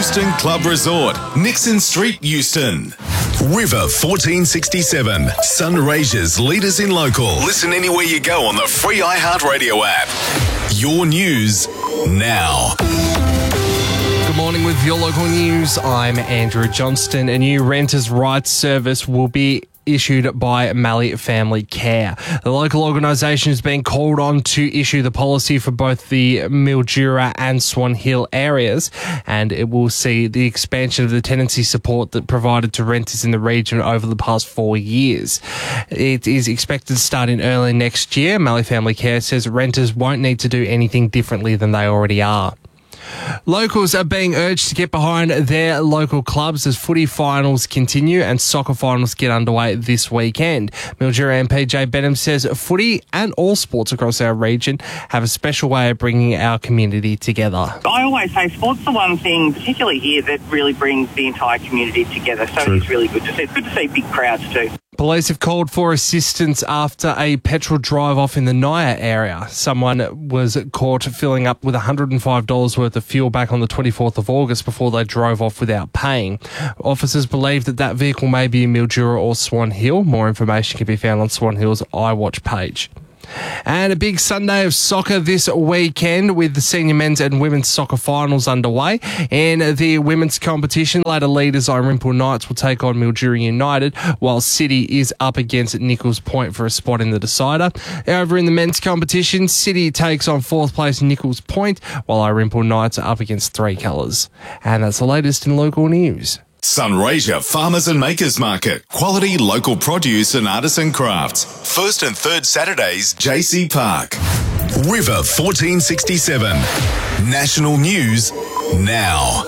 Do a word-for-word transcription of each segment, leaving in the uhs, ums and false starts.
Euston Club Resort, Nixon Street, Euston. River fourteen sixty-seven, Sunraysia's leaders in local. Listen anywhere you go on the free iHeartRadio app. Your news now. Good morning with your local news. I'm Andrew Johnston. A new renters' rights service will be issued by Mallee Family Care. The local organisation has been called on to issue the policy for both the Mildura and Swan Hill areas, and it will see the expansion of the tenancy support that provided to renters in the region over the past four years. It is expected to start in early next year. Mallee Family Care says renters won't need to do anything differently than they already are. Locals are being urged to get behind their local clubs as footy finals continue and soccer finals get underway this weekend. Mildura M P Jay Benham says footy and all sports across our region have a special way of bringing our community together. I always say sport's the one thing, particularly here, that really brings the entire community together. So True. It's really good to see. It's good to see big crowds too. Police have called for assistance after a petrol drive-off in the Naya area. Someone was caught filling up with one hundred five dollars worth of fuel back on the twenty-fourth of August before they drove off without paying. Officers believe that that vehicle may be in Mildura or Swan Hill. More information can be found on Swan Hill's iWatch page. And a big Sunday of soccer this weekend with the senior men's and women's soccer finals underway. In the women's competition, later leaders Irimple Knights will take on Mildura United, while City is up against Nichols Point for a spot in the decider. Over in the men's competition, City takes on fourth place Nichols Point, while Irimple Knights are up against Three Colours. And that's the latest in local news. Sunraysia Farmers and Makers Market. Quality local produce and artisan crafts. First and third Saturdays, J C Park. River fourteen sixty-seven. National News now.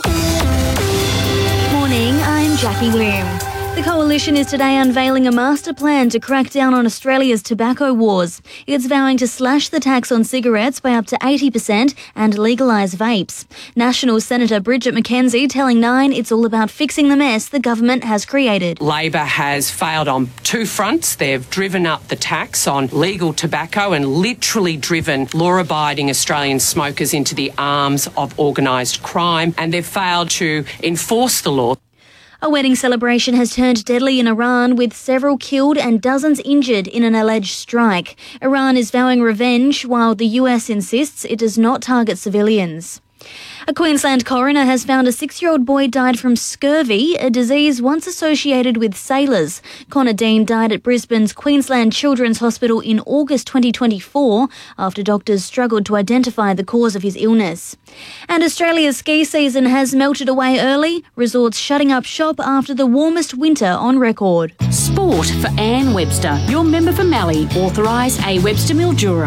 Morning, I'm Jackie Bloom. The Coalition is today unveiling a master plan to crack down on Australia's tobacco wars. It's vowing to slash the tax on cigarettes by up to eighty percent and legalise vapes. National Senator Bridget McKenzie telling Nine it's all about fixing the mess the government has created. Labor has failed on two fronts. They've driven up the tax on legal tobacco and literally driven law-abiding Australian smokers into the arms of organised crime, and they've failed to enforce the law. A wedding celebration has turned deadly in Iran, with several killed and dozens injured in an alleged strike. Iran is vowing revenge, while the U S insists it does not target civilians. A Queensland coroner has found a six-year-old boy died from scurvy, a disease once associated with sailors. Connor Dean died at Brisbane's Queensland Children's Hospital in August twenty twenty-four after doctors struggled to identify the cause of his illness. And Australia's ski season has melted away early, resorts shutting up shop after the warmest winter on record. Sport for Anne Webster, your member for Mallee, authorised A Webster Mildura.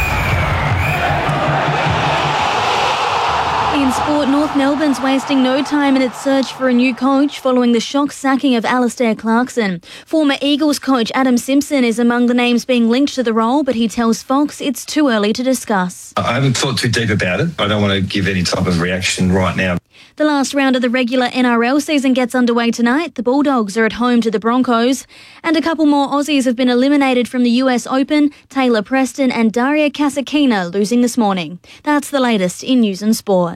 In sport, North Melbourne's wasting no time in its search for a new coach following the shock sacking of Alistair Clarkson. Former Eagles coach Adam Simpson is among the names being linked to the role, but he tells Fox it's too early to discuss. I haven't thought too deep about it. I don't want to give any type of reaction right now. The last round of the regular N R L season gets underway tonight. The Bulldogs are at home to the Broncos. And a couple more Aussies have been eliminated from the U S Open. Taylor Preston and Daria Kasatkina losing this morning. That's the latest in news and sport.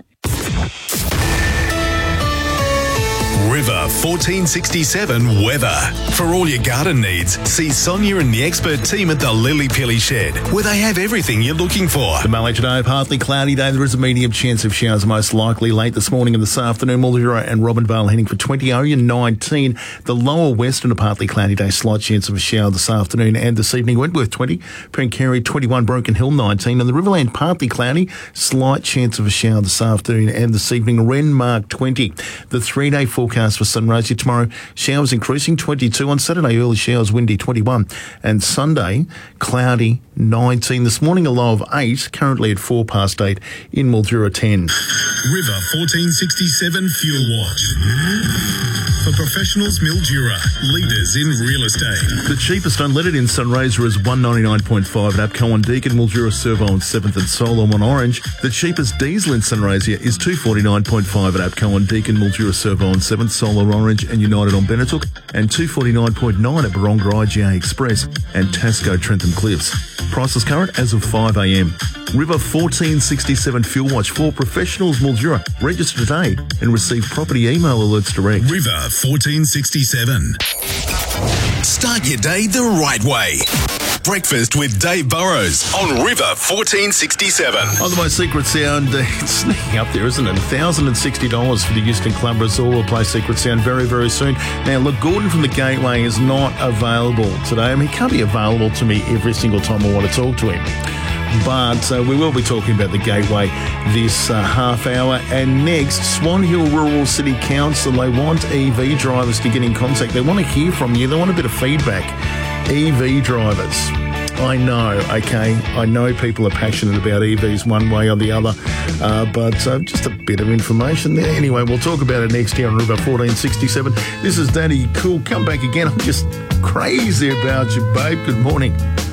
River fourteen sixty-seven weather. For all your garden needs, see Sonia and the expert team at the Lily Pilly Shed, where they have everything you're looking for. The Mallee today, partly cloudy day. There is a medium chance of showers, most likely late this morning and this afternoon. Mildura and Robinvale heading for twenty, Oyen nineteen. The lower western, a partly cloudy day, slight chance of a shower this afternoon and this evening. Wentworth twenty, Pencarry twenty-one, Broken Hill nineteen. And the Riverland, partly cloudy, slight chance of a shower this afternoon and this evening. Renmark twenty. The three-day forecast for Sunraysia tomorrow, showers increasing twenty-two. On Saturday, early showers, windy twenty-one. And Sunday, cloudy nineteen. This morning, a low of eight, currently at four past eight in Mildura ten. River fourteen sixty-seven Fuel Watch. For professionals, Mildura, leaders in real estate. The cheapest unleaded in Sunraysia is one ninety-nine point five at APCO on Deakin, Mildura Servo on seventh and Solom on Orange. The cheapest diesel in Sunraysia is two forty-nine point five at APCO on Deakin, Mildura Servo on seventh, Solar Orange and United on Benetook, and two forty-nine point nine at Baronga I G A Express and Tasco Trentham Cliffs. Prices current as of five a m. River fourteen sixty-seven Fuel Watch for professionals, Mildura. Register today and receive property email alerts direct. River fourteen sixty-seven. Start your day the right way. Breakfast with Dave Burrows on River fourteen sixty-seven. On the My Secret Sound, uh, it's sneaking up there, isn't it? one thousand sixty dollars for the Euston Club Resort. We'll play Secret Sound very, very soon. Now, look, Gordon from the Gateway is not available today. I mean, he can't be available to me every single time I want to talk to him. But uh, we will be talking about the Gateway this uh, half hour. And next, Swan Hill Rural City Council, they want E V drivers to get in contact. They want to hear from you. They want a bit of feedback. E V drivers. I know, okay, I know people are passionate about E Vs one way or the other, uh, but uh, just a bit of information there. Anyway, we'll talk about it next here on River fourteen sixty-seven. This is Daddy Cool. Come back again. I'm just crazy about you, babe. Good morning.